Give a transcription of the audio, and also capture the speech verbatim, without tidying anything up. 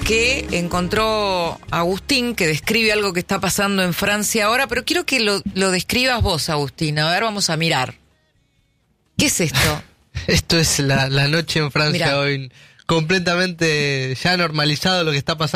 que encontró Agustín, que describe algo que está pasando en Francia ahora, pero quiero que lo, lo describas vos, Agustín. A ver, vamos a mirar. ¿Qué es esto? Esto es la, la noche en Francia. Mirá. Hoy, completamente ya normalizado lo que está pasando.